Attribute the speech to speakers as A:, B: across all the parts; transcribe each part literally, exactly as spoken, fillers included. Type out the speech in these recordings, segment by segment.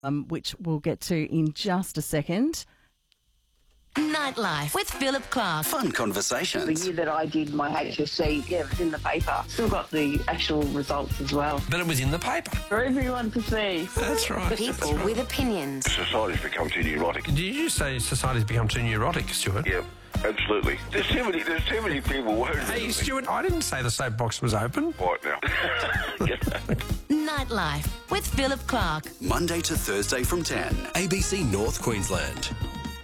A: um, which we'll get to in just a second.
B: Nightlife with Philip Clark.
C: Fun conversations.
D: The year that I did my H S C, yeah, it was in the paper. Still got the actual results as well.
E: But it was in the paper.
D: For everyone to see.
E: That's right.
B: People
E: That's right.
B: with opinions.
F: Society's become too neurotic.
E: Did you say society's become too neurotic, Stuart?
F: Yeah, absolutely. There's too many, there's too many people who...
E: Hey, Stuart, I didn't say the soapbox was open.
F: Right now.
B: Nightlife with Philip Clark.
C: Monday to Thursday from ten. A B C North Queensland.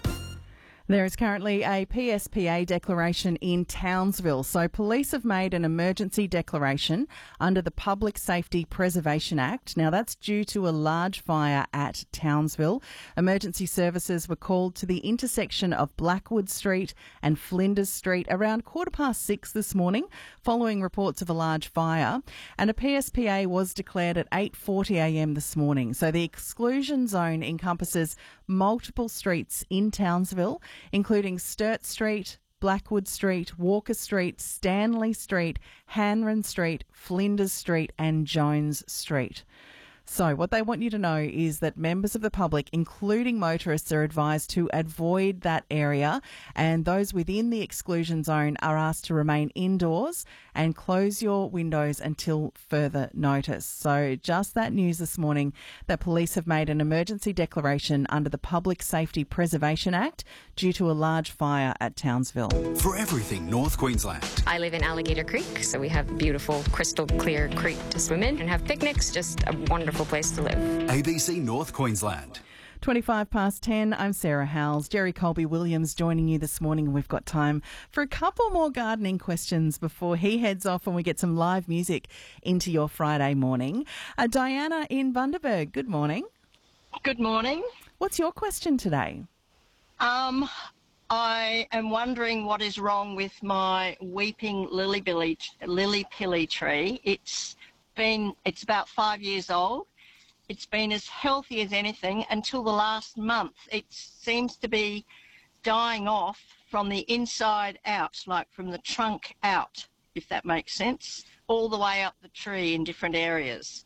A: There is currently a P S P A declaration in Townsville. So police have made an emergency declaration under the Public Safety Preservation Act. Now that's due to a large fire at Townsville. Emergency services were called to the intersection of Blackwood Street and Flinders Street around quarter past six this morning following reports of a large fire. And a P S P A was declared at eight forty a m this morning. So the exclusion zone encompasses multiple streets in Townsville, including Sturt Street, Blackwood Street, Walker Street, Stanley Street, Hanran Street, Flinders Street and Jones Street. So what they want you to know is that members of the public, including motorists, are advised to avoid that area, and those within the exclusion zone are asked to remain indoors and close your windows until further notice. So just that news this morning that police have made an emergency declaration under the Public Safety Preservation Act due to a large fire at Townsville.
C: For everything North Queensland.
G: I live in Alligator Creek, so we have a beautiful crystal clear creek to swim in and have picnics, just a wonderful place to live.
C: A B C North Queensland.
A: twenty-five past ten, I'm Sarah Howells. Jerry Colby-Williams joining you this morning. We've got time for a couple more gardening questions before he heads off and we get some live music into your Friday morning. Uh, Diana in Bundaberg, good morning.
H: Good morning.
A: What's your question today?
H: Um, I am wondering what is wrong with my weeping lily billy, lily pilly tree. It's been, it's about five years old. It's been as healthy as anything until the last month. It seems to be dying off from the inside out, like from the trunk out, if that makes sense, all the way up the tree in different areas.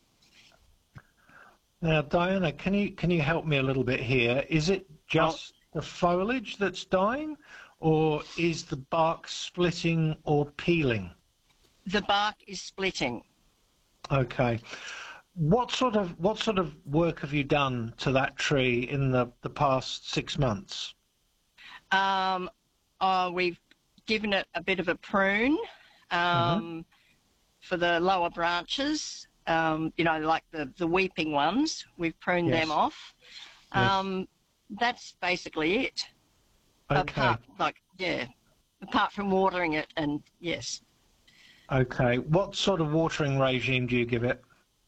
I: Now, Diana, can you can you help me a little bit here? Is it just oh. the foliage that's dying, or is the bark splitting or peeling?
H: The bark is splitting.
I: Okay. What sort of what sort of work have you done to that tree in the, the past six months?
H: Um, uh, we've given it a bit of a prune um, mm-hmm. for the lower branches. Um, you know, like the, the weeping ones. We've pruned yes. them off. Um, yes. That's basically it.
I: Okay.
H: Apart, like, yeah, apart from watering it, and yes.
I: Okay. What sort of watering regime do you give it?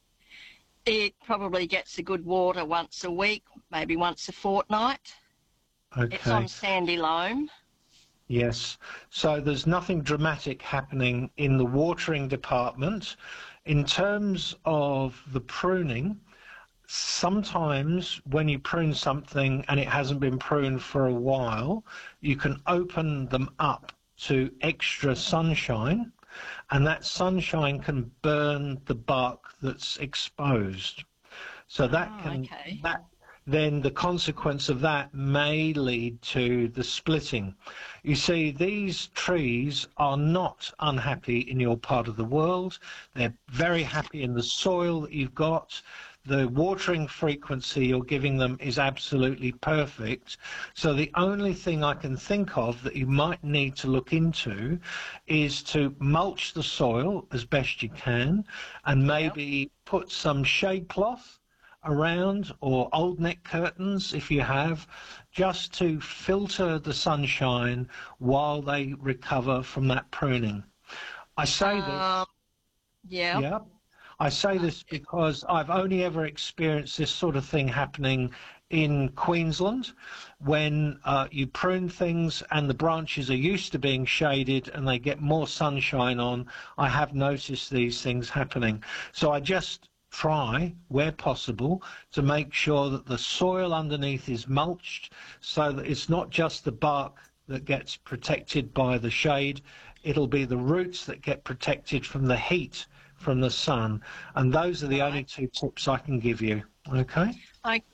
H: It probably gets a good water once a week, maybe once a fortnight.
I: Okay.
H: It's on sandy loam.
I: Yes. So there's nothing dramatic happening in the watering department. In terms of the pruning, sometimes when you prune something and it hasn't been pruned for a while, you can open them up to extra sunshine, and that sunshine can burn the bark that's exposed. So that
H: oh,
I: can
H: okay.
I: that then the consequence of that may lead to the splitting. You see, these trees are not unhappy in your part of the world. They're very happy in the soil that you've got. The watering frequency you're giving them is absolutely perfect. So the only thing I can think of that you might need to look into is to mulch the soil as best you can, and maybe yep. put some shade cloth around, or old neck curtains if you have, just to filter the sunshine while they recover from that pruning. I say this.
H: Um, yeah.
I: Yeah. I say this because I've only ever experienced this sort of thing happening in Queensland, when uh, you prune things and the branches are used to being shaded and they get more sunshine on. I have noticed these things happening. So I just try, where possible, to make sure that the soil underneath is mulched, so that it's not just the bark that gets protected by the shade, it'll be the roots that get protected from the heat from the sun. And those are the only two tips I can give you. Okay?
H: I,